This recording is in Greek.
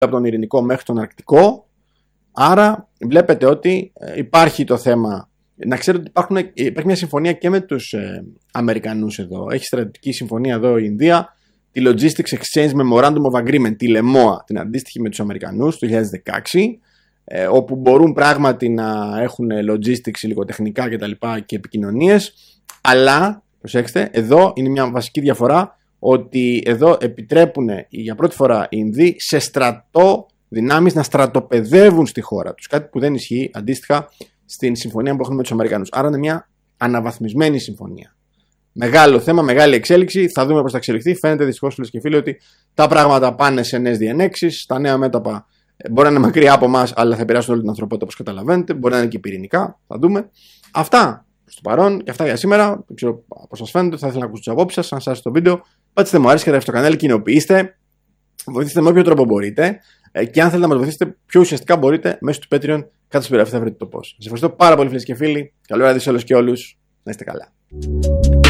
από τον Ειρηνικό μέχρι τον Αρκτικό. Άρα βλέπετε ότι υπάρχει το θέμα. Να ξέρετε ότι υπάρχει μια συμφωνία και με τους Αμερικανούς εδώ. Έχει στρατιωτική συμφωνία εδώ η Ινδία, τη Logistics Exchange Memorandum of Agreement, τη LEMOA, την αντίστοιχη με τους Αμερικανούς το 2016, όπου μπορούν πράγματι να έχουν logistics, υλικοτεχνικά κτλ. Και επικοινωνίες. Αλλά, προσέξτε, εδώ είναι μια βασική διαφορά, ότι εδώ επιτρέπουν για πρώτη φορά οι Ινδοί σε στρατό δυνάμεις να στρατοπεδεύουν στη χώρα τους. Κάτι που δεν ισχύει αντίστοιχα στην συμφωνία που έχουμε με τους Αμερικανούς. Άρα είναι μια αναβαθμισμένη συμφωνία. Μεγάλο θέμα, μεγάλη εξέλιξη. Θα δούμε πώς θα εξελιχθεί. Φαίνεται δυστυχώς, φίλες και φίλοι, ότι τα πράγματα πάνε σε νέες διενέξεις. Τα νέα μέτωπα μπορεί να είναι μακριά από εμάς, αλλά θα επηρεάσουν όλη την ανθρωπότητα, όπως καταλαβαίνετε. Μπορεί να είναι και πυρηνικά. Θα δούμε. Αυτά προς το παρόν και αυτά για σήμερα. Δεν ξέρω πώς σας φαίνεται. Θα ήθελα να ακούσω τις απόψεις σας. Αν σας άρεσε το βίντεο, πατήστε μου αρέσει και στο κανάλι, κοινοποιήστε. Βοηθήστε με όποιο τρόπο μπορείτε. Και αν θέλετε να μας βοηθήσετε πιο ουσιαστικά, μπορείτε μέσω του Patreon. Κάτω στην περιγραφή θα βρείτε το πώς. Σας ευχαριστώ πάρα πολύ, φίλες και φίλοι. Καλό βράδυ σε όλους και όλους. Να είστε καλά.